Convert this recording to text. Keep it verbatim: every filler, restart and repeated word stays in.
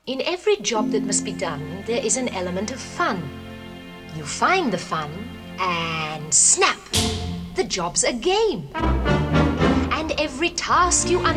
In every job that must be done, there is an element of fun. You find the fun, and snap! The job's a game. And every task you